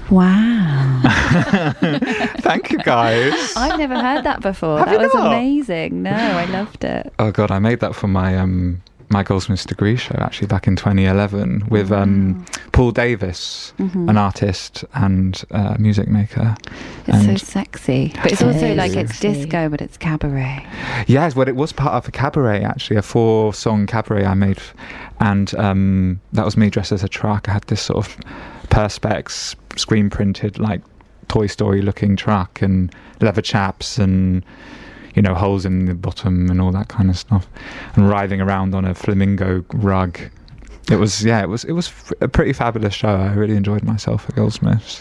Wow. Thank you, guys. I've never heard that before. Have That you was not? amazing. No, I loved it. Oh God, I made that for my my Goldsmiths degree show actually back in 2011 with Paul Davis, an artist and music maker. It's so And sexy. But it's It also is like it's sexy. disco, but it's cabaret. yes, well, it was part of a cabaret actually, a 4-song cabaret I made, and that was me dressed as a truck. I had this sort of perspex screen printed like Toy Story looking truck and leather chaps and holes in the bottom and all that kind of stuff, and writhing around on a flamingo rug. It was a pretty fabulous show. I really enjoyed myself at Goldsmiths.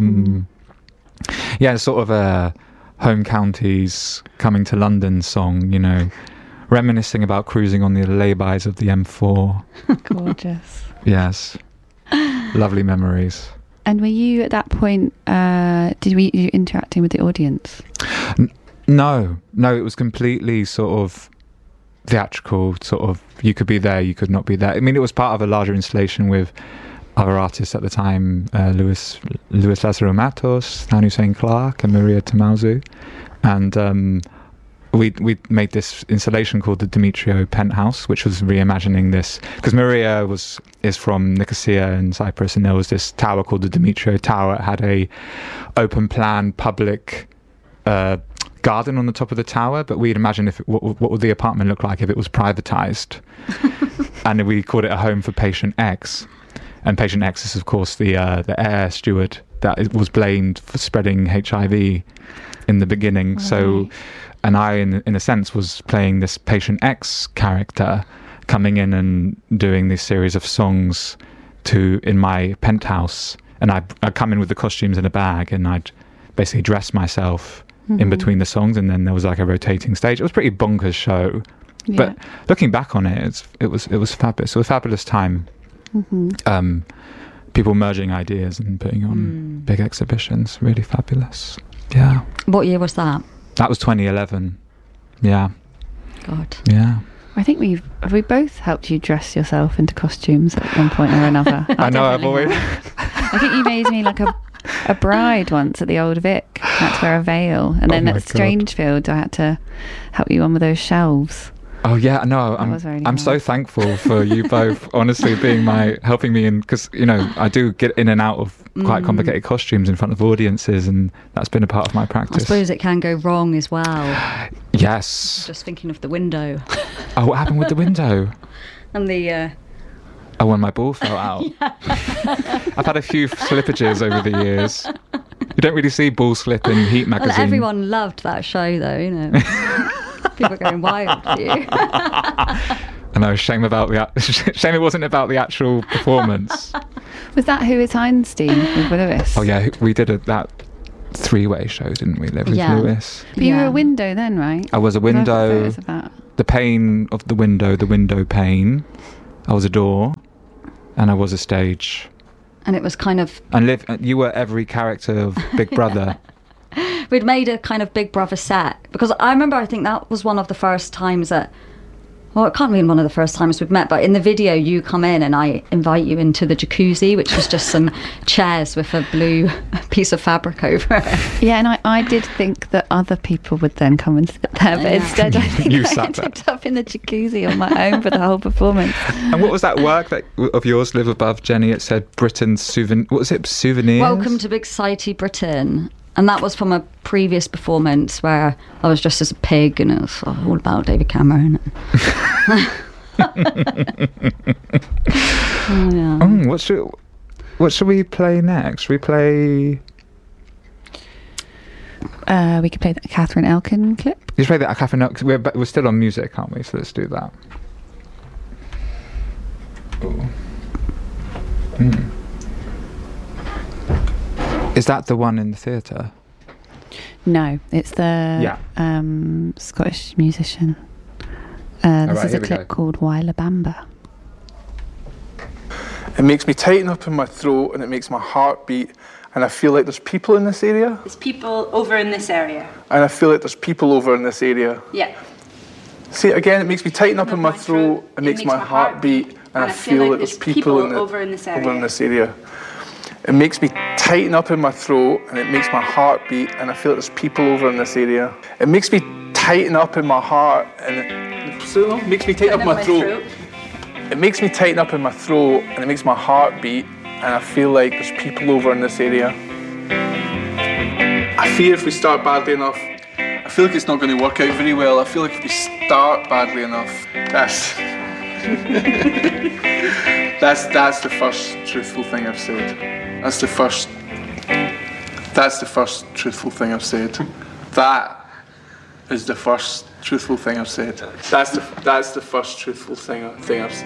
Sort of a home counties coming to London song, reminiscing about cruising on the laybys of the M4. Gorgeous. Yes. Lovely memories. And were you at that point, were you interacting with the audience? No, it was completely sort of theatrical, sort of, you could be there, you could not be there. I mean, it was part of a larger installation with other artists at the time, Luis Lazaro Matos, Stan Hussein Clark and Maria Tamauzu. And we made this installation called the Demetrio Penthouse, which was reimagining this, because Maria is from Nicosia in Cyprus, and there was this tower called the Demetrio Tower. It had a open plan public garden on the top of the tower, but we'd imagine what would the apartment look like if it was privatized. And we called it a home for Patient X, and Patient X is of course the air steward that was blamed for spreading HIV in the beginning. Right. So, and I in a sense was playing this Patient X character, coming in and doing this series of songs in my penthouse, and I'd come in with the costumes in a bag, and I'd basically dress myself in between the songs, and then there was like a rotating stage. It was a pretty bonkers show, but looking back on it, it was fabulous. It was a fabulous time. People merging ideas and putting on big exhibitions. Really fabulous. Yeah. What year was that? That was 2011. Yeah. God. Yeah. I think we both helped you dress yourself into costumes at one point or another. I know. I've always. I think you made me like a bride once at the Old Vic. I had to wear a veil, and then my at God. Strangefield I had to help you on with those shelves. Oh yeah, no, I'm so thankful for you both, honestly, helping me in, because I do get in and out of quite complicated costumes in front of audiences, and that's been a part of my practice. I suppose it can go wrong as well. Yes. Just thinking of the window. Oh, what happened with the window? And the Oh, when my ball fell out. I've had a few slippages over the years. You don't really see ball slip in Heat magazine. Well, everyone loved that show, though. People are going wild for you. I know. Shame it wasn't about the actual performance. Was that Who is Einstein with Lewis? Oh yeah, we did that 3-way show, didn't we? With Lewis. But you were a window then, right? I was a window. Of that. The pane of the window pane. I was a door, and I was a stage. And it was kind of... And you were every character of Big Brother. We'd made a kind of Big Brother set, because I remember, I think that was one of the first times that... Well, it can't have been one of the first times we've met, but in the video you come in and I invite you into the jacuzzi, which was just some chairs with a blue piece of fabric over it. Yeah, and I did think that other people would then come and sit there, but instead I think I ended up in the jacuzzi on my own for the whole performance. And what was that work of yours, Live Above, Jenny? It said Britain's souvenir. What was it? Souvenirs? Welcome to Big Society Britain. And that was from a previous performance where I was dressed as a pig, and it was all about David Cameron. What should we play next? We play... we could play the Catherine Elkin clip. You should play that Catherine Elkin. We're still on music, aren't we? So let's do that. Is that the one in the theatre? No, it's the Scottish musician. This is a clip called Wyla Bamba. It makes me tighten up in my throat, and it makes my heart beat, and I feel like there's people in this area. There's people over in this area. And I feel like there's people over in this area. Yeah. See, again, it makes me tighten up in my throat, it makes my heart beat, and I feel like there's people over in this area. It makes me tighten up in my throat and it makes my heart beat, and I feel like there's people over in this area. It makes me tighten up in my heart and it makes me tighten up my throat. It makes me tighten up in my throat and it makes my heart beat, and I feel like there's people over in this area. I fear if we start badly enough, I feel like it's not going to work out very well. I feel like if we start badly enough, that's the first truthful thing I've said. That's the first truthful thing I've said. That is the first truthful thing I've said. That's the first truthful thing I've said.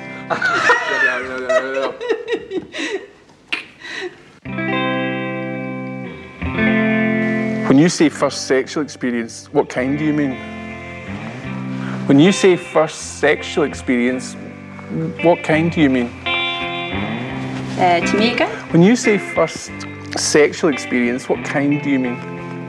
When you say first sexual experience, what kind do you mean? When you say first sexual experience, what kind do you mean? To me again? When you say first sexual experience, what kind do you mean?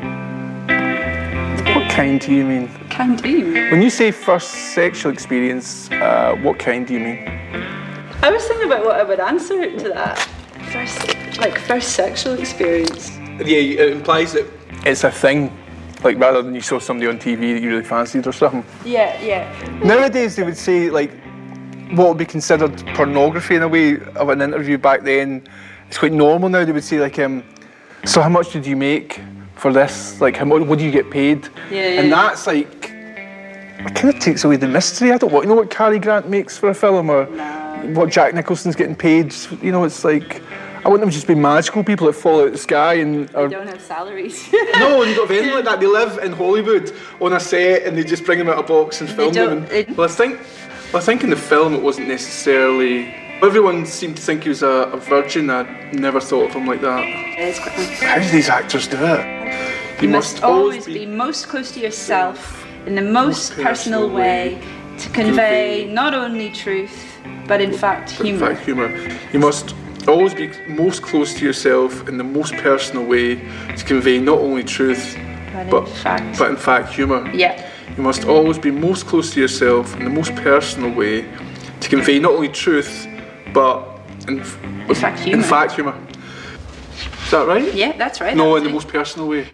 What kind do you mean? Kind do you mean? When you say first sexual experience, what kind do you mean? I was thinking about what I would answer to that. First sexual experience. Yeah, it implies that it's a thing, like rather than you saw somebody on TV that you really fancied or something. Yeah. Nowadays they would say like what would be considered pornography in a way of an interview. Back then it's quite normal now. They would say like, so how much did you make for this? Like, what do you get paid? Yeah. And that's like, it kind of takes away the mystery. I don't want to know what Cary Grant makes for a film or what Jack Nicholson's getting paid. You know, it's like, I want them to just be magical people that fall out of the sky and they don't have salaries. No, and don't have anything like that. They live in Hollywood on a set and they just bring them out of a box and film them. Well, I think in the film it wasn't necessarily. Everyone seemed to think he was a virgin. I never thought of him like that. It's quite nice. How do these actors do it? You must always be most close to yourself in the most personal way to convey not only truth, but in fact humour. You must always be most close to yourself in the most personal way to convey not only truth, but in fact humour. Yeah. You must always be most close to yourself in the most personal way to convey not only truth, but in fact humour. Is that right? Yeah, that's right. No, in the most personal way.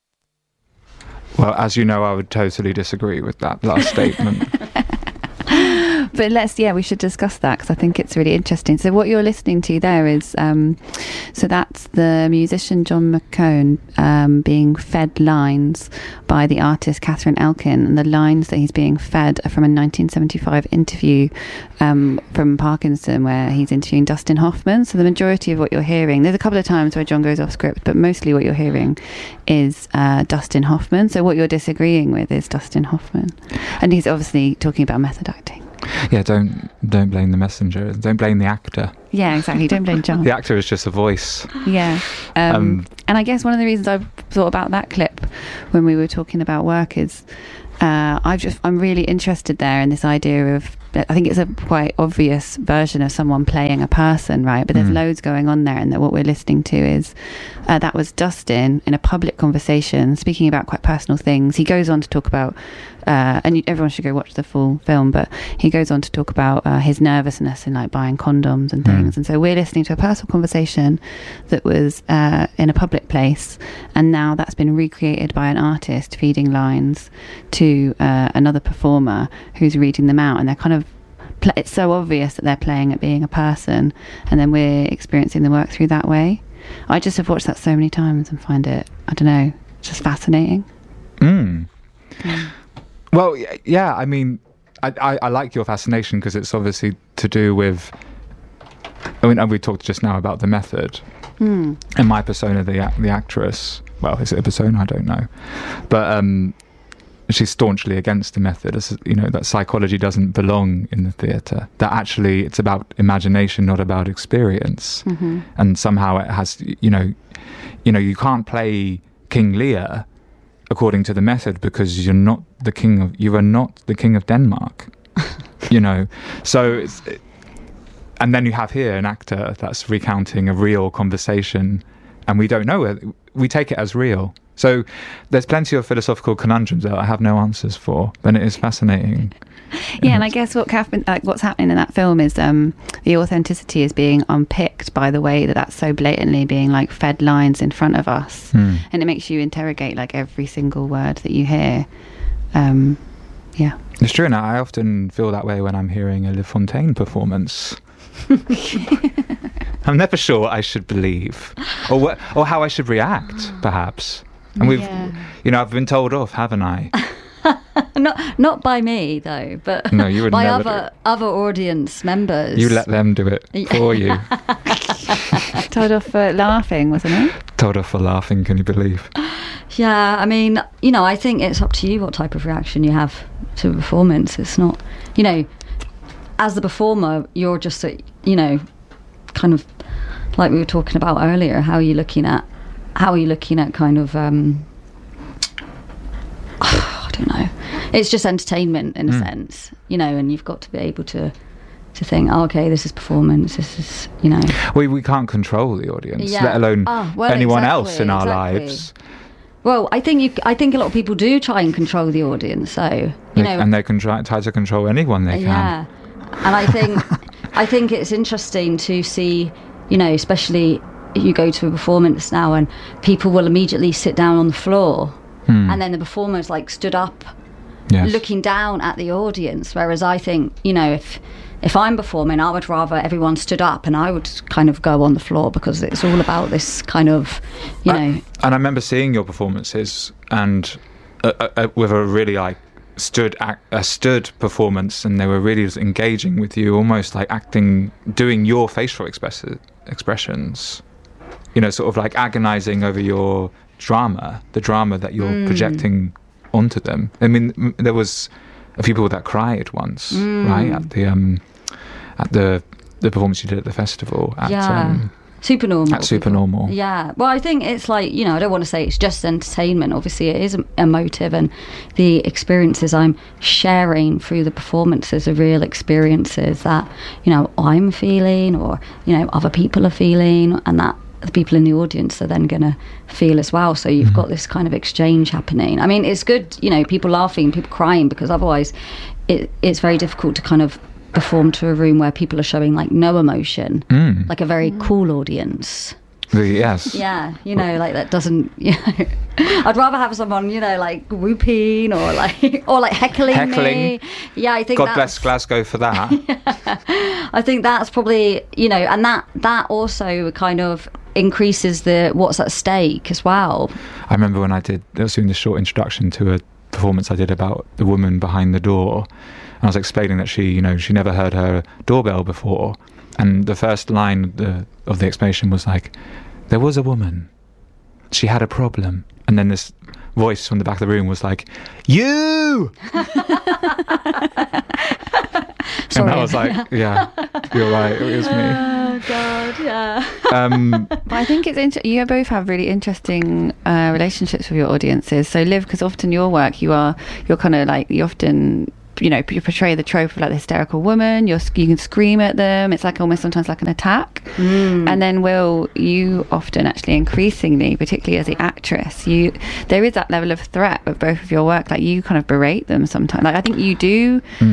Well, as you know, I would totally disagree with that last statement. But we should discuss that because I think it's really interesting. So what you're listening to there is, so that's the musician John McCone being fed lines by the artist Catherine Elkin, and the lines that he's being fed are from a 1975 interview from Parkinson where he's interviewing Dustin Hoffman. So the majority of what you're hearing, there's a couple of times where John goes off script, but mostly what you're hearing is Dustin Hoffman. So what you're disagreeing with is Dustin Hoffman, and he's obviously talking about method acting. Yeah, don't blame the messenger. Don't blame the actor. Yeah, exactly. Don't blame John. The actor is just a voice. Yeah. And I guess one of the reasons I thought about that clip when we were talking about work is I'm really interested there in this idea of, I think it's a quite obvious version of someone playing a person, right? But there's loads going on there, and that what we're listening to is that was Dustin in a public conversation speaking about quite personal things. He goes on to talk about and everyone should go watch the full film, but he goes on to talk about his nervousness in like buying condoms and things. And so we're listening to a personal conversation that was in a public place, and now that's been recreated by an artist feeding lines to another performer who's reading them out, and they're kind of it's so obvious that they're playing at being a person, and then we're experiencing the work through that way. I just have watched that so many times and find it, I don't know, just fascinating. Well, yeah, I mean, I like your fascination because it's obviously to do with, I mean, and we talked just now about the method and my persona, the actress. Well, is it a persona? I don't know. But she's staunchly against the method, as you know, that psychology doesn't belong in the theatre, that actually it's about imagination, not about experience. And somehow it has, you know, you can't play King Lear according to the method because you are not the king of Denmark. You know, so and then you have here an actor that's recounting a real conversation, and we don't know it, we take it as real, So there's plenty of philosophical conundrums that I have no answers for, and it is fascinating. Yeah, and I guess what's happening in that film is the authenticity is being unpicked by the way that's so blatantly being like fed lines in front of us, and it makes you interrogate like every single word that you hear. Yeah, it's true. And I often feel that way when I'm hearing a Le Fontaine performance. I'm never sure what I should believe, or how I should react, perhaps. And I've been told off, haven't I? Not by me though, but no, you would by never other audience members. You let them do it for you. Told off for laughing, wasn't it? Told off for laughing, can you believe? Yeah, I mean, I think it's up to you what type of reaction you have to a performance. It's not, as the performer, you're just, kind of like we were talking about earlier. How are you looking at kind of, I don't know. It's just entertainment in a sense, and you've got to be able to think, oh, okay, this is performance. This is, We can't control the audience, let alone anyone else in our lives. Well, I think a lot of people do try and control the audience, so and they can try to control anyone they can. Yeah, and I think it's interesting to see, especially you go to a performance now, and people will immediately sit down on the floor, and then the performer's like stood up, looking down at the audience. Whereas I think, if I'm performing, I would rather everyone stood up, and I would kind of go on the floor, because it's all about this kind of, And I remember seeing your performances, and with a really like stood performance, and they were really engaging with you, almost like doing your facial expressions, sort of like agonizing over your the drama that you're projecting onto them. I mean, there was a few people that cried once, right, at the performance you did at the festival Supernormal. At Supernormal. Yeah. Well, I think it's like, I don't want to say it's just entertainment. Obviously, it is emotive, and the experiences I'm sharing through the performances are real experiences that, I'm feeling, or, other people are feeling, and that the people in the audience are then going to feel as well. So you've got this kind of exchange happening. I mean, it's good, people laughing, people crying, because otherwise it's very difficult to kind of perform to a room where people are showing like no emotion, like a very cool audience. Yes. Yeah, like that doesn't. I'd rather have someone, like whooping or like heckling me. Yeah, I think. God bless Glasgow for that. I think that's probably and that also kind of increases the what's at stake as well. I remember when I was doing this short introduction to a performance I did about the woman behind the door. And I was explaining that she never heard her doorbell before. And the first line of the explanation was like, there was a woman. She had a problem. And then this voice from the back of the room was like, you! Sorry. And I was like, yeah, you're right, it was me. Oh, God, yeah. But I think it's you both have really interesting relationships with your audiences. So Liv, because often your work, you're kind of like, you often... you portray the trope of like the hysterical woman. You can scream at them. It's like almost sometimes like an attack. And then Will, you often actually increasingly, particularly as the actress, there is that level of threat with both of your work. Like you kind of berate them sometimes. Like I think you do